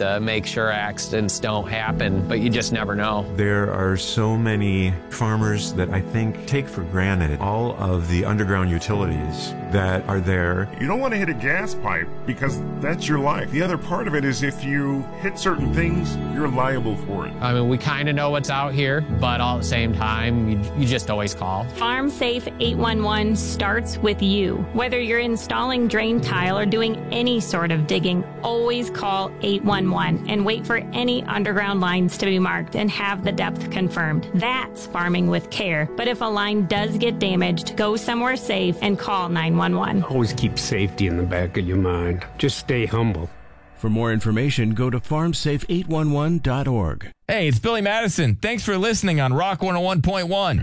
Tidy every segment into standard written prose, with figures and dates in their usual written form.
to make sure accidents don't happen, but you just never know. There are so many farmers that I think take for granted all of the underground utilities that are there. You don't want to hit a gas pipe because that's your life. The other part of it is if you hit certain things, you're liable for it. I mean, we kind of know what's out here, but all at the same time, you just always call. Farm Safe 811 starts with you. Whether you're installing drain tile or doing any sort of digging, always call 811 and wait for any underground lines to be marked and have the depth confirmed. That's farming with care. But if a line does get damaged, go somewhere safe and call 911. Always keep safety in the back of your mind. Just stay humble. For more information, go to farmsafe811.org. Hey, it's Billy Madison. Thanks for listening on Rock 101.1.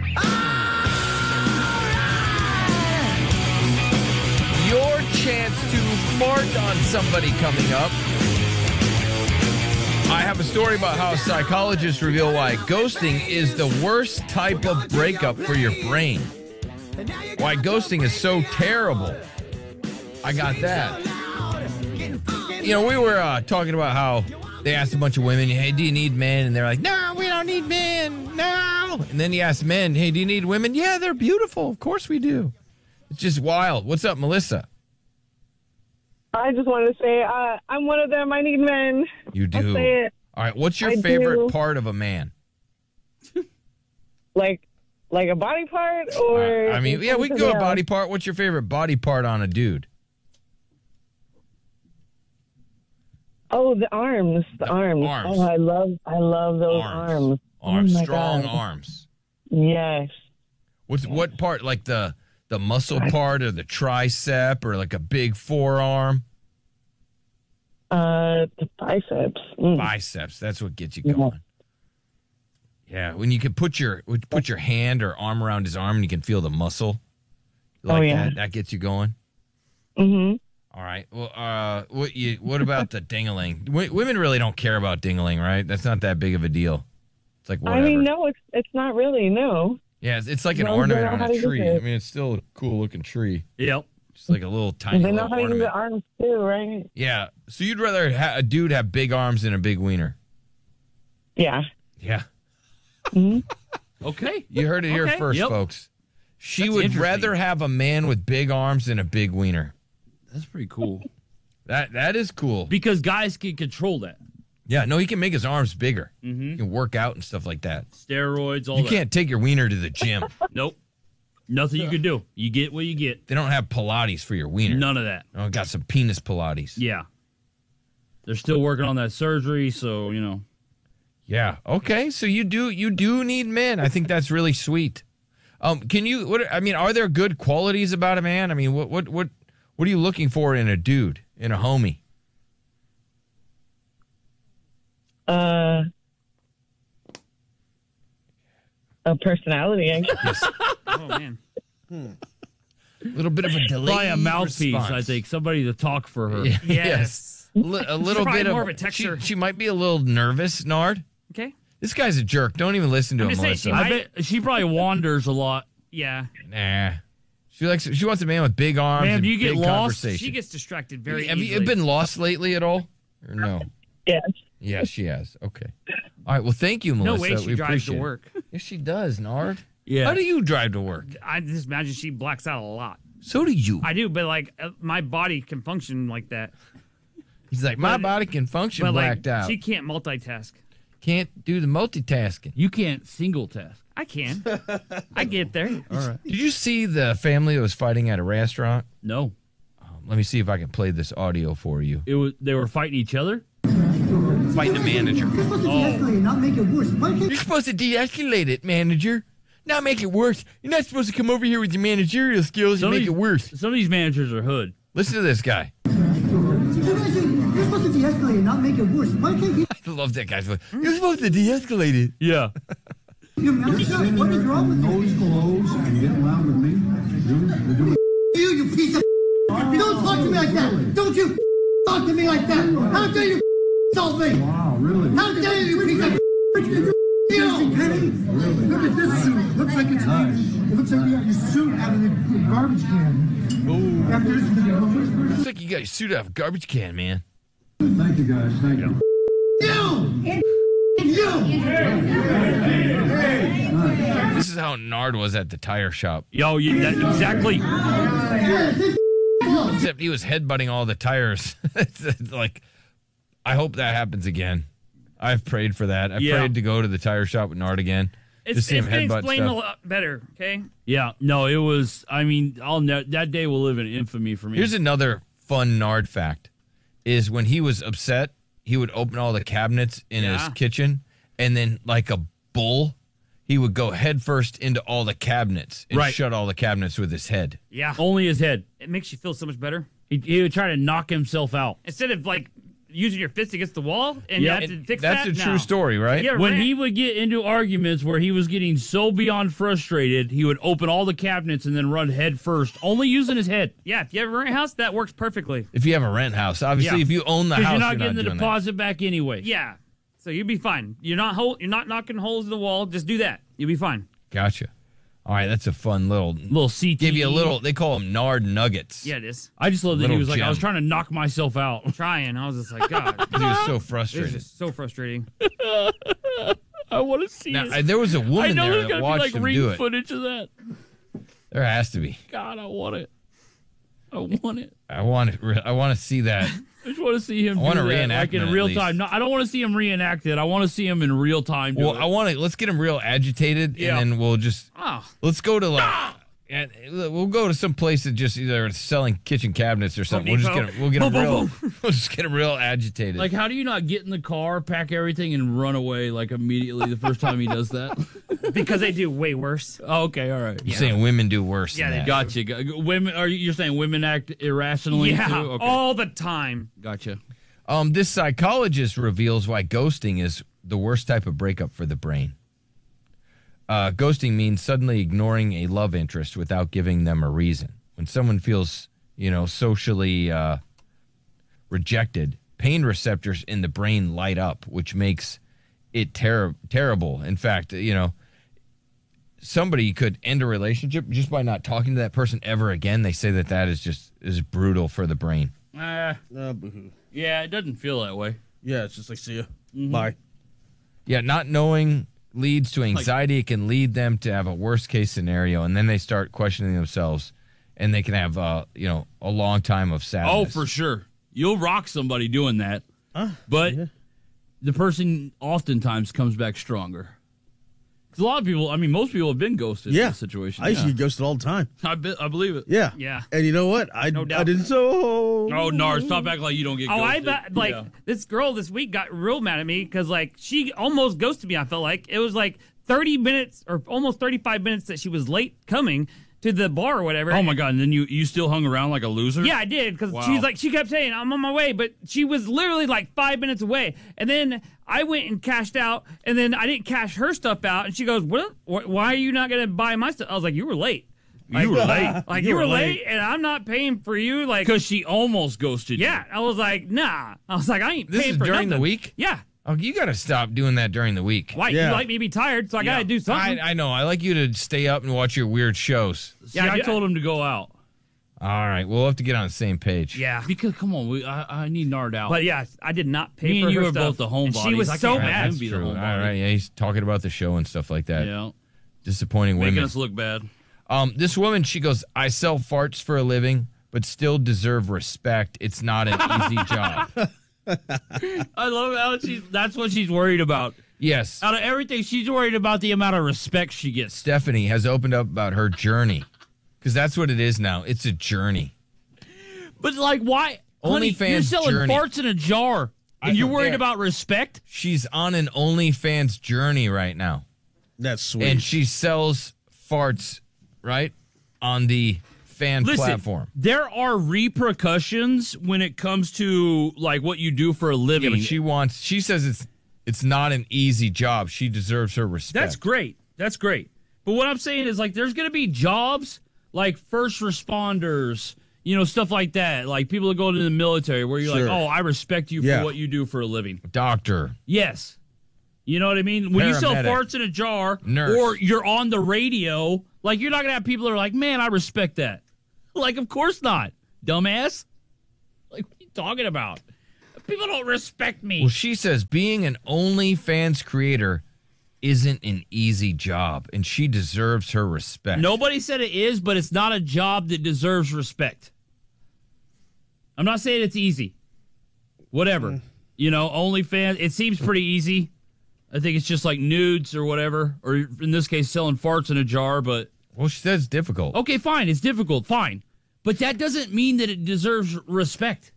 Your chance to fart on somebody coming up. I have a story about how psychologists reveal why ghosting is the worst type of breakup for your brain. Why ghosting is so terrible. I got that. You know, we were talking about how they asked a bunch of women, hey, do you need men? And they're like, no, we don't need men. No. And then you ask men, hey, do you need women? Yeah, they're beautiful. Of course we do. It's just wild. What's up, Melissa? I just wanted to say I'm one of them. I need men. You do? I'll say it. All right. What's your favorite part of a man? Like a body part? Or I mean, yeah, we can go a body part. What's your favorite body part on a dude? Oh, the arms. The arms. Oh, I love those arms. Arms. Oh, Strong God. arms. Yes. What part? Like the muscle part or the tricep or like a big forearm? The biceps. Biceps. That's what gets you going. Yeah, when you can put your hand or arm around his arm and you can feel the muscle. That gets you going. Mm-hmm. All right. Well, what about the ding-a-ling? Women really don't care about ding-a-ling, right? That's not that big of a deal. It's like whatever. I mean, no, it's not really, no. Yeah, it's like an ornament on a tree. I mean, it's still a cool-looking tree. Yep. Just like a little tiny They know how to ornament. use the arms too, right? Yeah. So you'd rather a dude have big arms than a big wiener? Yeah. Yeah. Mm-hmm. Okay. You heard it here first, folks. She would rather have a man with big arms than a big wiener. That's pretty cool. That is cool. Because guys can control that. Yeah, no, he can make his arms bigger. Mm-hmm. He can work out and stuff like that. Steroids, all You that. can't take your wiener to the gym. Nope. Nothing you can do. You get what you get. They don't have Pilates for your wiener. None of that. Oh, got some penis Pilates. Yeah. They're still working on that surgery, so, you know. Yeah. Okay. So you do need men. I think that's really sweet. Are there good qualities about a man? I mean, what are you looking for in a dude, in a homie? A personality, I guess. Yes. Oh, man. A little bit of a delay. Probably a mouthpiece, response. I think. Somebody to talk for her. Yes. A little bit more of a texture. She might be a little nervous, Nard. Okay. This guy's a jerk. Don't even listen to him, Melissa. I bet she probably wanders a lot. Yeah. Nah. She wants a man with big arms. Man, and do you get big lost? conversation. She gets distracted very Have easily. you been lost lately at all? Or no? Yes. Yes, she has. Okay. All right. Well, thank you, Melissa. No way she We drives to appreciate it. work. Yes, she does, Nard. Yeah. How do you drive to work? I just imagine she blacks out a lot. So do you. I do, but like my body can function like that. He's like, my body can function But blacked like, out. she can't multitask. Can't do the multitasking. You can't single task. I can. I get there. All right. Did you see the family that was fighting at a restaurant? No. Let me see if I can play this audio for you. They were fighting each other? Fighting the manager. You're supposed to de-escalate, not make it worse. Why can't You're supposed to de-escalate it, manager. Not make it worse. You're not supposed to come over here with your managerial skills and make it worse. Some of these managers are hood. Listen to this guy. You're supposed to de-escalate, not make it worse. Why can't you? I love that guy's voice. You're supposed to de-escalate it. Yeah. What is wrong with you? Clothes and get loud with me. You piece of. You don't talk to me like that. Don't you talk to me like that. How dare you insult me? Wow, really? How dare you piece of. Kenny, look at this suit. Looks like it's it looks like you got your suit out of the garbage can. After this, Looks like you got your suit out of a garbage can, man. Thank you, guys. Thank you. This is how Nard was at the tire shop. Exactly. Except he was headbutting all the tires. It's like, I hope that happens again. I've prayed for that. I prayed to go to the tire shop with Nard again. It's him been headbutt explained stuff. a lot better, okay? Yeah, no, it was. I mean, that day will live in infamy for me. Here's another fun Nard fact: is when he was upset, he would open all the cabinets in his kitchen, and then like a bull, he would go headfirst into all the cabinets and shut all the cabinets with his head. Yeah, only his head. It makes you feel so much better. He would try to knock himself out instead of like using your fist against the wall, and you have to fix that's that. That's a true story, right? Yeah, when he would get into arguments where he was getting so beyond frustrated, he would open all the cabinets and then run head first, only using his head. Yeah, if you have a rent house, that works perfectly. If you have a rent house, obviously, if you own the house, you're not getting the deposit back anyway. Yeah, so you'll be fine. You're not knocking holes in the wall. Just do that. You'll be fine. Gotcha. All right, that's a fun little CTE. Give you a little. They call them Nard nuggets. Yeah, it is. I just love that he was like, gem. I was trying to knock myself out. I was just like, God, he was so frustrated. It was just so frustrating. I want to see. Now, there was a woman there that watched him do it. Footage of that. There has to be. God, I want it. I want it. I want to see that. I just want to see him. I want do a that, reenactment like in at real least. time. No, I don't want to see him reenact it. I want to see him in real time. Well, let's get him real agitated, and then we'll just let's go to and we'll go to some place that just either selling kitchen cabinets or something. We'll get him real. We'll just get him real agitated. Like, how do you not get in the car, pack everything, and run away like immediately the first time he does that? Because they do way worse. Oh, okay, all right. You're saying women do worse. Yeah, than they that. Gotcha. Women? You're saying women act irrationally? Yeah, too? Okay. all the time. Gotcha. This psychologist reveals why ghosting is the worst type of breakup for the brain. Ghosting means suddenly ignoring a love interest without giving them a reason. When someone feels, socially rejected, pain receptors in the brain light up, which makes it terrible. In fact, somebody could end a relationship just by not talking to that person ever again. They say that is brutal for the brain. Boo-hoo. Yeah, it doesn't feel that way. Yeah, it's just like, see ya. Mm-hmm. Bye. Yeah, not knowing leads to anxiety. It can lead them to have a worst case scenario, and then they start questioning themselves, and they can have a long time of sadness. Oh, for sure. You'll rock somebody doing that. But the person oftentimes comes back stronger. Because a lot of people, most people have been ghosted in this situation. I used to get ghosted all the time. I believe it. Yeah. Yeah. And you know what? I did so. Oh, Nars, stop acting like you don't get ghosted. This girl this week got real mad at me because, she almost ghosted me, I felt like. It was 30 minutes or almost 35 minutes that she was late coming to the bar or whatever. Oh, my God. And then you still hung around like a loser? Yeah, I did, because Wow. she kept saying, I'm on my way, but she was literally 5 minutes away. And then I went and cashed out, and then I didn't cash her stuff out, and she goes, what? Why are you not going to buy my stuff? I was like, you were late. You were late. You were late, and I'm not paying for you. Because she almost ghosted you. Yeah, I was like, nah. I was like, I ain't This paying is for during nothing. the week? Yeah. Oh, you got to stop doing that during the week. Why? Yeah. You like me to be tired, so I got to do something. I know. I like you to stay up and watch your weird shows. See, I told him to go out. All right, we'll have to get on the same page. Yeah. Because, come on, I need Nard out. But yeah, I did not pay Me for and you her are stuff. both the homebodies. And she was I so can't have mad. him That's be the true. All homebody. right, yeah, he's talking about the show and stuff like that. Yeah. Disappointing Making women. us look bad. This woman, she goes, I sell farts for a living, but still deserve respect. It's not an easy job. I love how that's what she's worried about. Yes. Out of everything, she's worried about the amount of respect she gets. Stephanie has opened up about her journey, because that's what it is now. It's a journey. But why? Honey, OnlyFans you're selling journey. farts in a jar, and you're worried about respect? She's on an OnlyFans journey right now. That's sweet. And she sells farts, right, on the fan platform. There are repercussions when it comes to what you do for a living. Yeah, but she says it's not an easy job. She deserves her respect. That's great. That's great. But what I'm saying is there's going to be jobs like first responders, stuff like that. Like people that go into the military where you're Sure. like, oh, I respect you for what you do for a living. Doctor. Yes. You know what I mean? When you sell Paramedic. farts in a jar Nurse. or you're on the radio, you're not going to have people that are like, man, I respect that. Of course not, dumbass. What are you talking about? People don't respect me. Well, she says being an OnlyFans creator isn't an easy job, and she deserves her respect. Nobody said it is, but it's not a job that deserves respect. I'm not saying it's easy. Whatever. OnlyFans, it seems pretty easy. I think it's just like nudes or whatever, or in this case, selling farts in a jar, but... Well, she says it's difficult. Okay, fine, it's difficult, fine. But that doesn't mean that it deserves respect.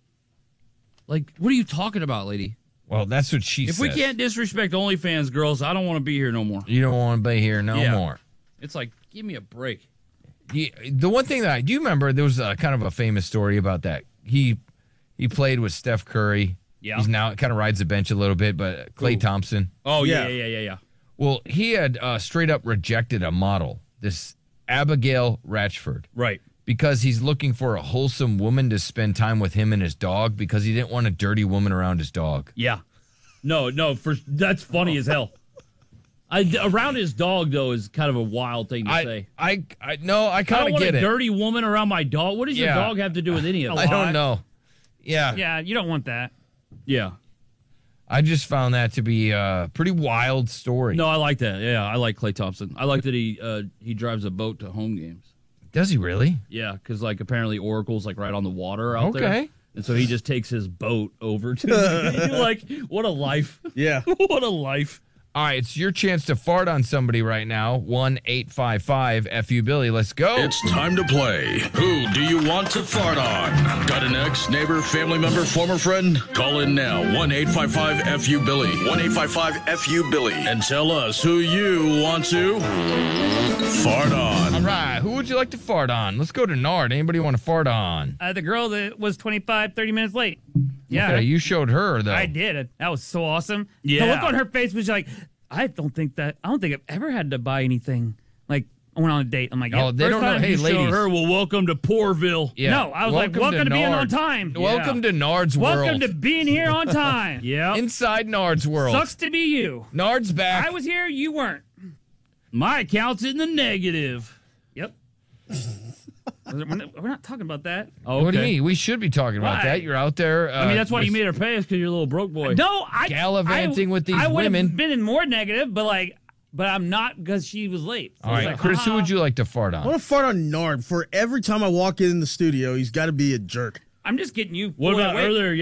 Like, what are you talking about, lady? Well, that's what she says. If we can't disrespect OnlyFans girls, I don't want to be here no more. You don't want to be here no more. It's like, give me a break. The one thing that do you remember, there was kind of a famous story about that. He played with Steph Curry. Yeah. He's now kind of rides the bench a little bit, but Klay Thompson. Oh, yeah. Well, he had straight up rejected a model, this Abigail Ratchford. Right. Because he's looking for a wholesome woman to spend time with him and his dog because he didn't want a dirty woman around his dog. Yeah. No, that's funny as hell. Around his dog, though, is kind of a wild thing to say. I kind of get it. I don't want a dirty woman around my dog. What does your dog have to do with any of it? I don't know. Yeah. Yeah, you don't want that. Yeah. I just found that to be a pretty wild story. No, I like that. Yeah, I like Klay Thompson. I like that he drives a boat to home games. Does he really? Yeah, because apparently Oracle's right on the water out there. Okay. And so he just takes his boat over to what a life. Yeah. What a life. All right, it's your chance to fart on somebody right now. 1-855-FU-Billy. Let's go. It's time to play. Who do you want to fart on? Got an ex, neighbor, family member, former friend? Call in now. 1-855-FU-Billy. 1-855-FU-Billy. And tell us who you want to fart on. All right, who would you like to fart on? Let's go to Nard. Anybody want to fart on? The girl that was 25, 30 minutes late. Yeah. Okay, you showed her, though. I did. That was so awesome. Yeah. The look on her face was like, I don't think I've ever had to buy anything. Like, I went on a date. I'm like, oh, they don't know. Hey, ladies. Her, well, welcome to Poorville. Yeah. No, I was welcome to being on time. Welcome to Nard's world. Welcome to being here on time. Yeah. Inside Nard's world. Sucks to be you. Nard's back. I was here, you weren't. My account's in the negative. Yep. We're not talking about that. Oh, okay. What do you mean? We should be talking about that. You're out there. That's why you made her pay us, because you're a little broke boy. No, gallivanting with these women. I would have been in more negative, but I'm not because she was late. So all right, Chris, who would you like to fart on? I want to fart on Nard. For every time I walk in the studio, he's got to be a jerk. I'm just getting you. What about earlier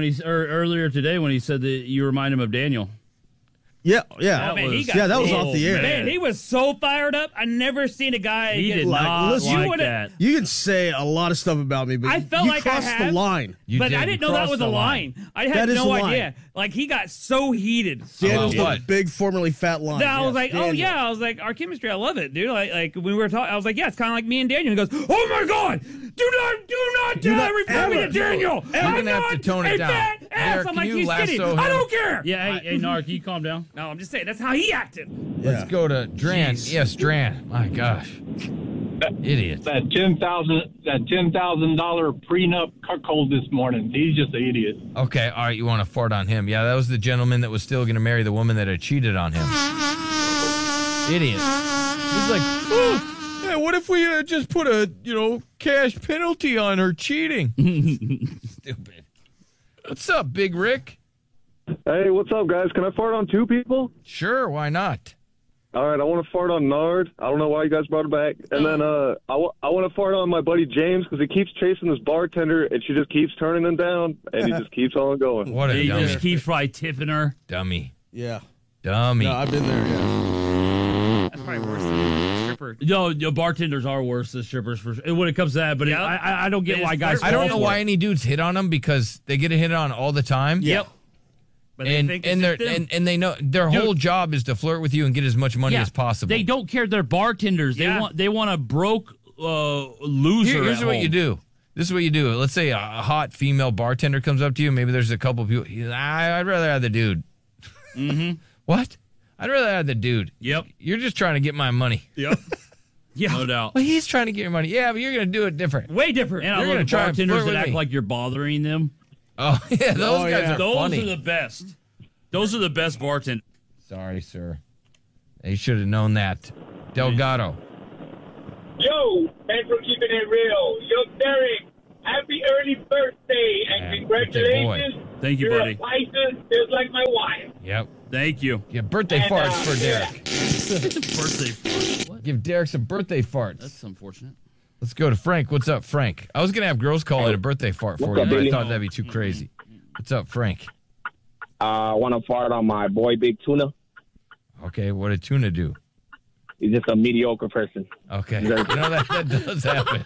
today when he said that you remind him of Daniel? Yeah. Oh, man, that was off the air. Man, he was so fired up. I never seen a guy. He did not like that. You can say a lot of stuff about me, but I felt you like crossed the line. But I didn't know that was a line. I had no idea. Like, he got so heated. Daniel's the big, formerly fat line. I was like, Daniel. Oh, yeah. I was like, our chemistry, I love it, dude. Like when we were talking, I was like, yeah, it's kind of like me and Daniel. He goes, oh, my God. Do not refer me to Daniel. You're going to have to tone it down. I'm like, he's skinny. I don't care. Yeah, hey, Narc, can you calm down? No, I'm just saying, that's how he acted. Let's go to Dran. Jeez. Yes, Dran. My gosh. Idiot. That $10,000 prenup cuckold this morning. He's just an idiot. Okay, all right, you want to fart on him. Yeah, that was the gentleman that was still going to marry the woman that had cheated on him. Idiot. He's like, oh, yeah, what if we just put a, cash penalty on her cheating? Stupid. What's up, Big Rick? Hey, what's up, guys? Can I fart on two people? Sure, why not? All right, I want to fart on Nard. I don't know why you guys brought it back. And then I want to fart on my buddy James because he keeps chasing this bartender, and she just keeps turning him down, and he just keeps on going. What a dummy. He just keeps probably tipping her. Dummy. Yeah. Dummy. No, I've been there, yeah. That's probably worse than stripper. No, bartenders are worse than strippers when it comes to that, but I don't get why guys I don't know why any dudes hit on them because they get hit on all the time. Yep. But and they know their whole job is to flirt with you and get as much money as possible. They don't care. They're bartenders. They want a broke loser. Here's what you do. This is what you do. Let's say a hot female bartender comes up to you. Maybe there's a couple of people. I'd rather have the dude. Mm-hmm. What? I'd rather have the dude. Yep. You're just trying to get my money. Yep. Yeah. No doubt. Well, he's trying to get your money. Yeah, but you're going to do it different. Way different. And I love bartenders that act like you're bothering them. Oh, yeah. Those guys are funny. Those are the best. Those are the best bartenders. Sorry, sir. They should have known that. Delgado. Yo, thanks for keeping it real. Yo, Derek, happy early birthday and congratulations. Thank you, You're buddy. a Pisces, just like my wife. Yep. Thank you. Yeah, birthday And, farts for Derek. Birthday fart. What? Give Derek some birthday farts. That's unfortunate. Let's go to Frank. What's up, Frank? I was going to have girls call it a birthday fart for What's you, up, but I Billy? thought that'd be too crazy. What's up, Frank? I want to fart on my boy, Big Tuna. Okay, what did Tuna do? He's just a mediocre person. Okay. You know, that does happen.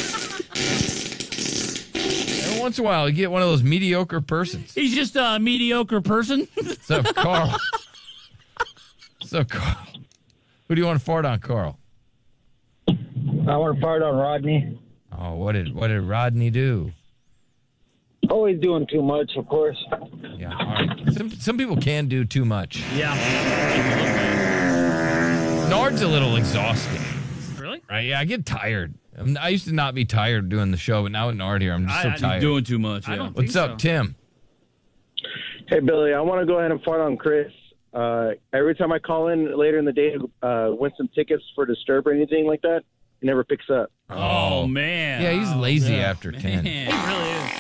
Every once in a while, you get one of those mediocre persons. He's just a mediocre person. What's up, Carl? What's up, Carl? Who do you want to fart on, Carl? I want to fart on Rodney. Oh, what did Rodney do? Always doing too much, of course. Yeah, all right. Some people can do too much. Yeah. Nard's a little exhausting. Really? Right? Yeah, I get tired. I used to not be tired doing the show, but now with Nard here, I'm just so tired. Doing too much. Yeah. What's up, Tim? Hey, Billy, I want to go ahead and fart on Chris. Every time I call in later in the day to win some tickets for Disturb or anything like that, he never picks up. Oh, man. Yeah, he's lazy after 10. He really is.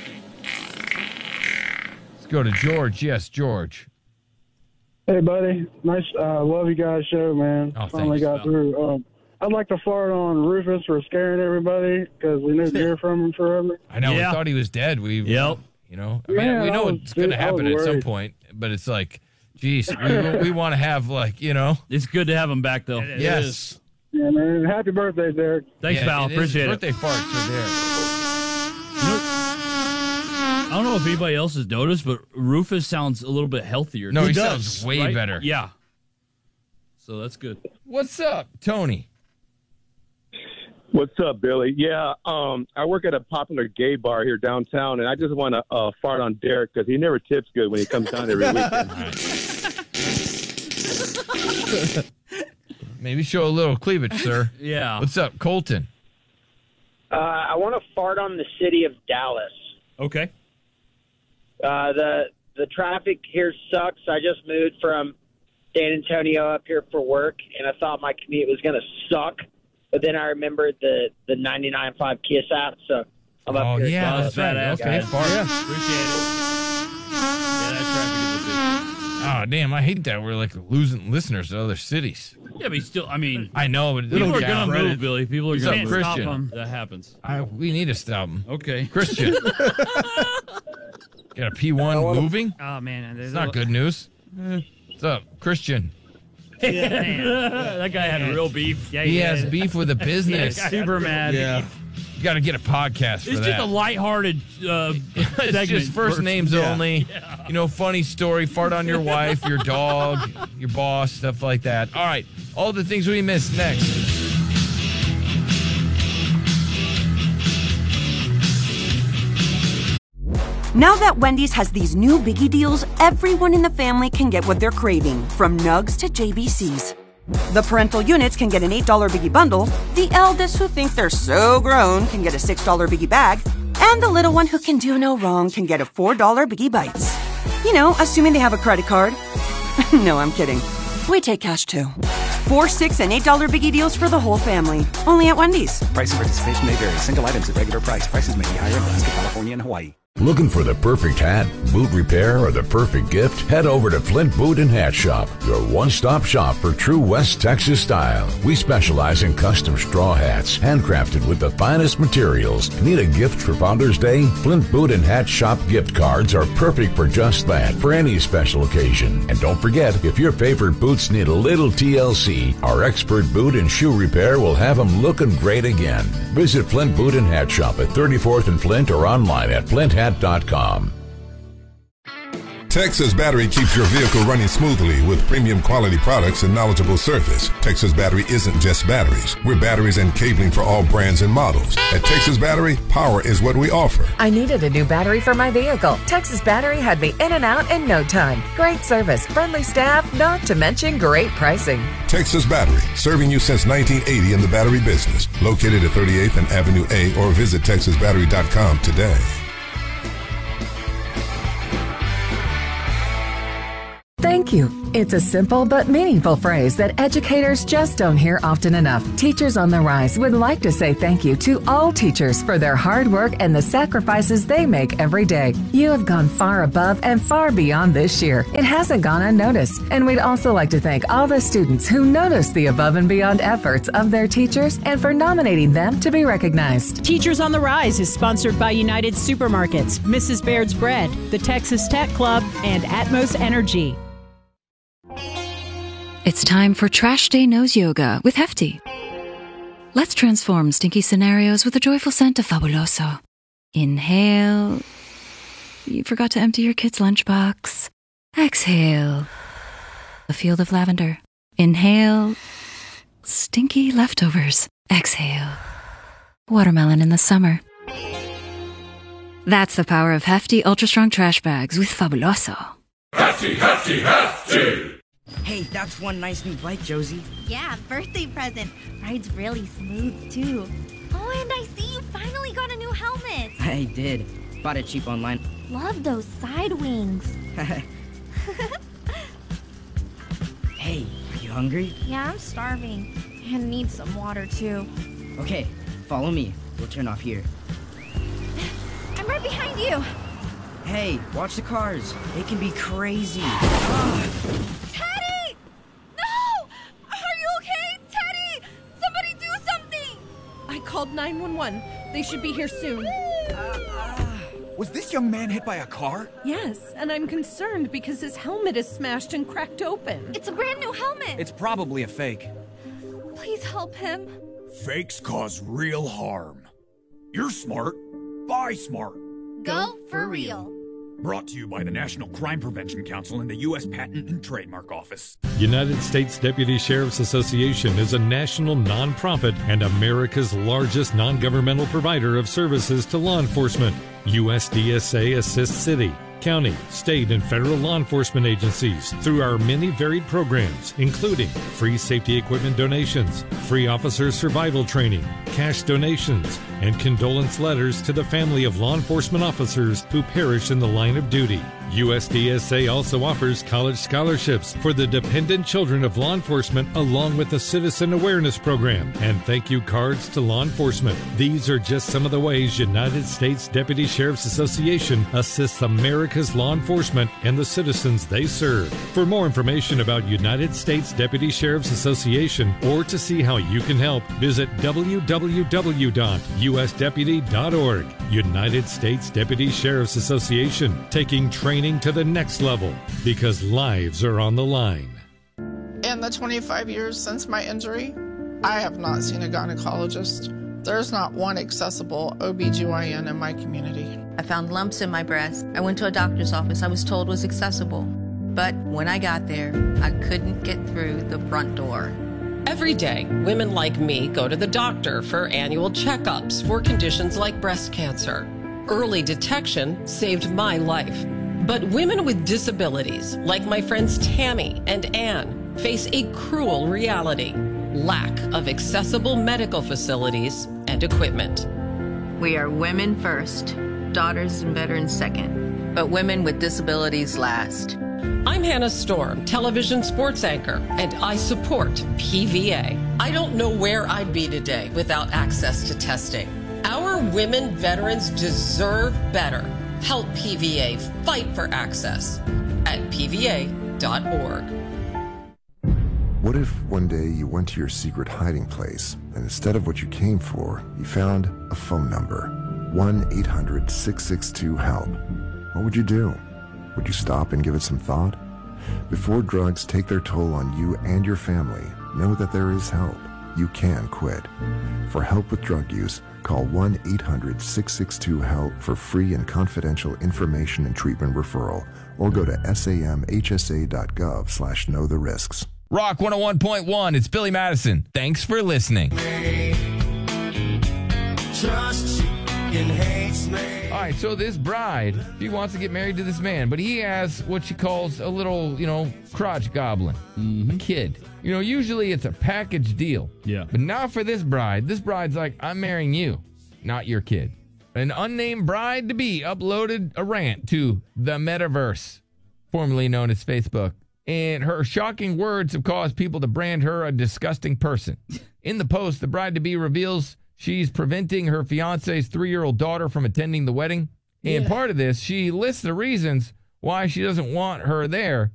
Let's go to George. Yes, George. Hey, buddy. Nice. Love you guys' show, man. Oh, Finally got through. I'd like to fart on Rufus for scaring everybody because we didn't hear from him forever. I know. We thought he was dead. You know, I mean, Man, we know I was- it's going to I was happen at some worried. point, but it's like, geez, we want to have It's good to have him back, though. Yes. Yeah, man. Happy birthday, Derek. Thanks, pal. Appreciate it. Birthday farts for Derek. I don't know if anybody else has noticed, but Rufus sounds a little bit healthier. No, he sounds way right? better. Yeah. So that's good. What's up, Tony? What's up, Billy? Yeah, I work at a popular gay bar here downtown, and I just want to fart on Derek because he never tips good when he comes down every weekend. Maybe show a little cleavage, sir. Yeah. What's up, Colton? I want to fart on the city of Dallas. Okay. The traffic here sucks. I just moved from San Antonio up here for work, and I thought my commute was going to suck. But then I remembered the 99.5 KISS app, so I'm up here. yeah, Dallas. that's badass. Okay, fart. Appreciate it. Yeah, that traffic is a bitch. Oh, damn, I hate that we're like losing listeners to other cities. Yeah, but still, I mean, I know, but people are going to move, Billy. People are What's going up, to move. Christian? That happens. We need to stop them. Okay. Christian. Got a P1 moving? Oh, man. It's not good news. What's up, Christian? That guy had real beef. Yeah, he has beef with a business. Super mad. Yeah. You got to get a podcast for It's that. just a lighthearted It's segment. just first names Yeah. only. You know, funny story, fart on your wife, your dog, your boss, stuff like that. All right, all the things we missed next. Now that Wendy's has these new biggie deals, everyone in the family can get what they're craving, from nugs to JBCs. The parental units can get an $8 biggie bundle, the eldest who think they're so grown can get a $6 biggie bag, and the little one who can do no wrong can get a $4 biggie bites. You know, assuming they have a credit card. No, I'm kidding. We take cash too. 4, 6, and $8 biggie deals for the whole family. Only at Wendy's. Price and participation may vary. Single items at regular price. Prices may be higher in Alaska, California, and Hawaii. Looking for the perfect hat, boot repair, or the perfect gift? Head over to Flint Boot and Hat Shop, your one-stop shop for true West Texas style. We specialize in custom straw hats, handcrafted with the finest materials. Need a gift for Founders Day? Flint Boot and Hat Shop gift cards are perfect for just that, for any special occasion. And don't forget, if your favorite boots need a little TLC, our expert boot and shoe repair will have them looking great again. Visit Flint Boot and Hat Shop at 34th and Flint or online at flinthat.com. Texas Battery keeps your vehicle running smoothly with premium quality products and knowledgeable service. Texas Battery isn't just batteries. We're batteries and cabling for all brands and models. At Texas Battery, power is what we offer. I needed a new battery for my vehicle. Texas Battery had me in and out in no time. Great service, friendly staff, not to mention great pricing. Texas Battery, serving you since 1980 in the battery business. Located at 38th and Avenue A, or visit texasbattery.com today. Thank you. It's a simple but meaningful phrase that educators just don't hear often enough. Teachers on the Rise would like to say thank you to all teachers for their hard work and the sacrifices they make every day. You have gone far above and far beyond this year. It hasn't gone unnoticed. And we'd also like to thank all the students who noticed the above and beyond efforts of their teachers and for nominating them to be recognized. Teachers on the Rise is sponsored by United Supermarkets, Mrs. Baird's Bread, the Texas Tech Club, and Atmos Energy. It's time for Trash Day Nose Yoga with Hefty. Let's transform stinky scenarios with a joyful scent of Fabuloso. Inhale. You forgot to empty your kid's lunchbox. Exhale. A field of lavender. Inhale. Stinky leftovers. Exhale. Watermelon in the summer. That's the power of Hefty Ultra Strong Trash Bags with Fabuloso. Hefty, hefty, hefty! Hey, that's one nice new bike, Josie. Yeah, birthday present. Rides really smooth, too. Oh, and I see you finally got a new helmet. I did. Bought it cheap online. Love those side wings. Hey, are you hungry? Yeah, I'm starving. And need some water, too. Okay, follow me. We'll turn off here. I'm right behind you. Hey, watch the cars. They can be crazy. Teddy! No! Are you okay? Teddy! Somebody do something! I called 911. They should be here soon. Was this young man hit by a car? Yes, and I'm concerned because his helmet is smashed and cracked open. It's a brand new helmet. It's probably a fake. Please help him. Fakes cause real harm. You're smart. Buy smart. Go for real. Brought to you by the National Crime Prevention Council and the U.S. Patent and Trademark Office. United States Deputy Sheriff's Association is a national nonprofit and America's largest non-governmental provider of services to law enforcement. USDSA assists city, county, state, and federal law enforcement agencies through our many varied programs, including free safety equipment donations, free officer survival training, cash donations, and condolence letters to the family of law enforcement officers who perish in the line of duty. USDSA also offers college scholarships for the dependent children of law enforcement, along with a citizen awareness program and thank you cards to law enforcement. These are just some of the ways United States Deputy Sheriff's Association assists America's law enforcement and the citizens they serve. For more information about United States Deputy Sheriff's Association or to see how you can help, visit www.usdeputy.org. United States Deputy Sheriff's Association, taking training to the next level because lives are on the line. In the 25 years since my injury, I have not seen a gynecologist. There's not one accessible OBGYN in my community. I found lumps in my breast. I went to a doctor's office I was told was accessible. But when I got there, I couldn't get through the front door. Every day, women like me go to the doctor for annual checkups for conditions like breast cancer. Early detection saved my life. But women with disabilities, like my friends Tammy and Ann, face a cruel reality: lack of accessible medical facilities and equipment. We are women first, daughters and veterans second, but women with disabilities last. I'm Hannah Storm, television sports anchor, and I support PVA. I don't know where I'd be today without access to testing. Our women veterans deserve better. Help PVA fight for access at PVA.org. What if one day you went to your secret hiding place and instead of what you came for, you found a phone number, 1-800-662-HELP? What would you do? Would you stop and give it some thought? Before drugs take their toll on you and your family, know that there is help. You can quit. For help with drug use, call 1-800-662-HELP for free and confidential information and treatment referral, or go to samhsa.gov/know the risks. Rock 101.1, it's Billy Madison. Thanks for listening. Trust and hates me. All right, so this bride, she wants to get married to this man, but he has what she calls a little, crotch goblin, a kid. Usually it's a package deal. Yeah. But not for this bride. This bride's like, I'm marrying you, not your kid. An unnamed bride-to-be uploaded a rant to the Metaverse, formerly known as Facebook, and her shocking words have caused people to brand her a disgusting person. In the post, the bride-to-be reveals she's preventing her fiance's 3-year-old daughter from attending the wedding. And part of this, she lists the reasons why she doesn't want her there.